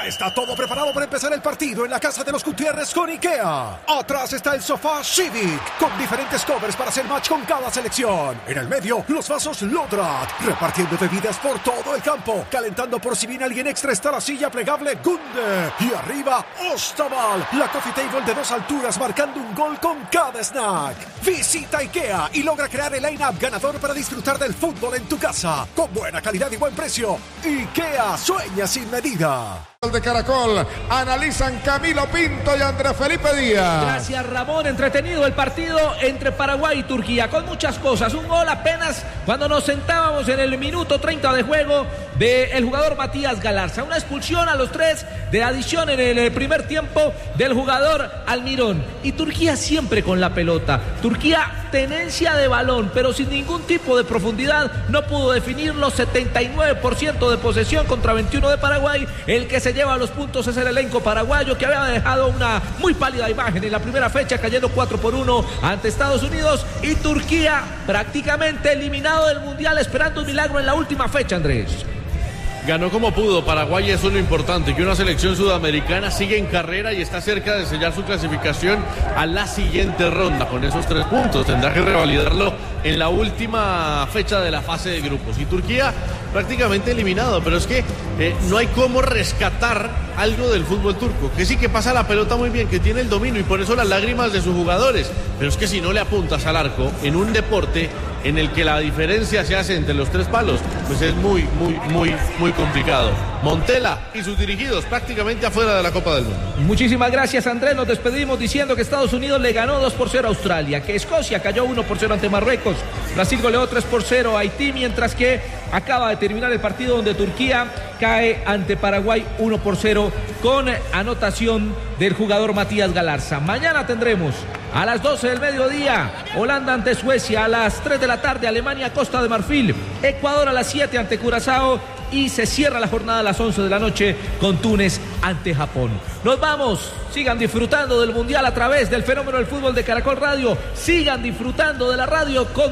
Ya está todo preparado para empezar el partido en la casa de los Gutiérrez con IKEA. Atrás está el sofá Civic, con diferentes covers para hacer match con cada selección. En el medio, los vasos Lodrat, repartiendo bebidas por todo el campo. Calentando por si viene alguien extra está la silla plegable Gunde. Y arriba, Ostaval, la coffee table de 2 alturas marcando un gol con cada snack. Visita IKEA y logra crear el line-up ganador para disfrutar del fútbol en tu casa. Con buena calidad y buen precio. IKEA, sueña sin medida. De Caracol, analizan Camilo Pinto y Andrés Felipe Díaz. Gracias, Ramón. Entretenido el partido entre Paraguay y Turquía, con muchas cosas. Un gol apenas cuando nos sentábamos en el minuto 30 de juego del jugador Matías Galarza. Una expulsión a los 3 de adición en el primer tiempo del jugador Almirón. Y Turquía siempre con la pelota. Turquía tenencia de balón, pero sin ningún tipo de profundidad. No pudo definirlo. 79% de posesión contra 21 de Paraguay. El que se lleva los puntos es el elenco paraguayo, que había dejado una muy pálida imagen en la primera fecha, cayendo 4-1 ante Estados Unidos. Y Turquía prácticamente eliminado del Mundial, esperando un milagro en la última fecha, Andrés. Ganó como pudo Paraguay, eso es lo importante, que una selección sudamericana sigue en carrera y está cerca de sellar su clasificación a la siguiente ronda. Con esos 3 puntos tendrá que revalidarlo en la última fecha de la fase de grupos. Y Turquía prácticamente eliminado, pero es que no hay cómo rescatar algo del fútbol turco, que sí que pasa la pelota muy bien, que tiene el dominio y por eso las lágrimas de sus jugadores, pero es que si no le apuntas al arco en un deporte en el que la diferencia se hace entre los 3 palos, pues es muy complicado. Montella y sus dirigidos prácticamente afuera de la Copa del Mundo. Muchísimas gracias, Andrés. Nos despedimos diciendo que Estados Unidos le ganó 2-0 a Australia, que Escocia cayó 1-0 ante Marruecos, Brasil goleó 3-0 a Haití, mientras que acaba de terminar el partido donde Turquía cae ante Paraguay 1-0 con anotación del jugador Matías Galarza. Mañana tendremos a las 12 del mediodía Holanda ante Suecia, a las 3 de la tarde Alemania Costa de Marfil, Ecuador a las 7 ante Curazao y se cierra la jornada a las 11 de la noche con Túnez ante Japón. Nos vamos, sigan disfrutando del Mundial a través del Fenómeno del Fútbol de Caracol Radio, sigan disfrutando de la radio con